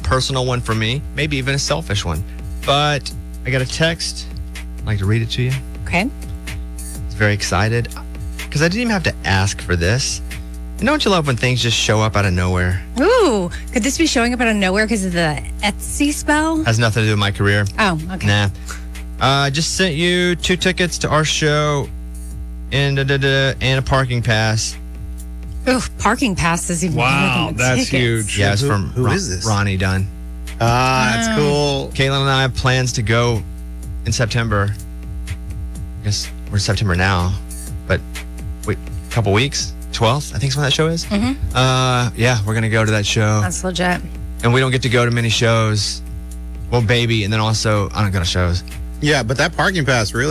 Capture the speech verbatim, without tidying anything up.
personal one for me, maybe even a selfish one. But I got a text. I'd like to read it to you. Okay. I was very excited because I didn't even have to ask for this. And don't you love when things just show up out of nowhere? Ooh, could this be showing up out of nowhere because of the Etsy spell? Has nothing to do with my career. Oh, okay. Nah. I uh, just sent you two tickets to our show and, da, da, da, and a parking pass. Ooh, parking pass is even Wow, more than that's tickets. huge. Yeah, it's who- from who Ron- is this? Ronnie Dunn. Ah, that's cool. Caitlin and I have plans to go in September. I guess we're in September now, but wait, a couple weeks. twelfth, I think is when that show is. Mm-hmm. Uh, yeah, we're going to go to that show. That's legit. And we don't get to go to many shows. Well, baby, and then also, I don't go to shows. Yeah, but that parking pass really